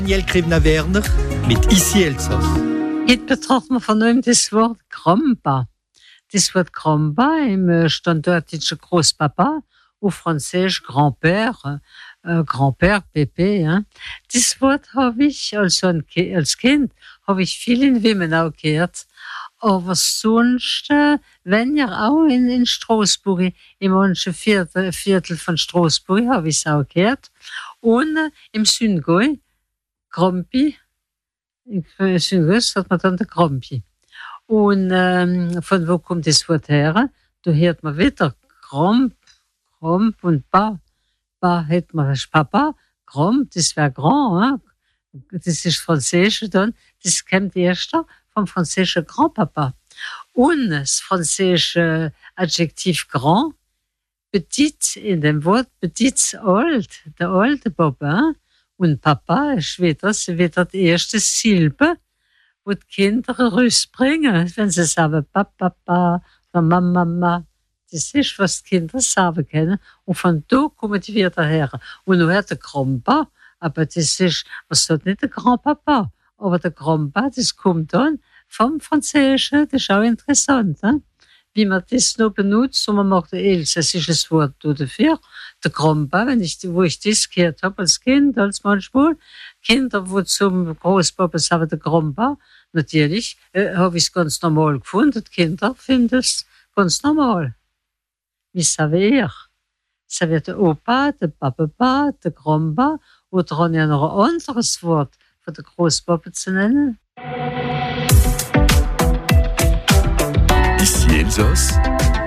Daniel Krivna-Werner mit Ici Elsass. Heute betrachten wir von allem das Wort Grandpa. Das Wort Grandpa im standardischen Großpapa, auf Französisch Grand-Père, Grand-Père, Pépé. Hein. Das Wort habe ich als Kind habe ich viel in Wimmenau gehört. Aber sonst, wenn ja auch in Straßburg, in manchen Viertel von Straßburg habe ich es auch gehört. Und im Südgäu, Grompi, im Südgäu hat man dann der Grompi. Und von wo kommt das Wort her? Da hört man wieder Gromp und Pa. Pa hört man als Papa, Gromp, das wäre Grand. Hein? Das ist Französisch dann, das kommt erst vom französischen Grand-Papa. Und das französische Adjektiv Grand, petit in dem Wort, petit alt, der alte Papa. Und Papa ist wieder die erste Silbe, wo die Kinder rausbringen, wenn sie sagen Papa, Papa oder Mama. Das ist, was die Kinder sagen können. Und von da kommen die wieder her. Und nun hat der Grandpa, aber das ist, was sagt nicht der Grandpapa? Aber der Grandpa, das kommt dann vom Französischen, das ist auch interessant, ne? Wie man das noch benutzt, und man macht ein elsässisches Wort dafür. Der Grandpa, wo ich das gehört habe als Kind, als manchmal, Kinder, wo zum Großpapa sagen, der Grandpa, natürlich, habe ich es ganz normal gefunden, die Kinder finden es ganz normal. Wie savez ihr? Ça wird der Opa, der Papa, der Grandpa, oder haben ja noch ein anderes Wort von der Großpapa zu nennen. Ici Elsass,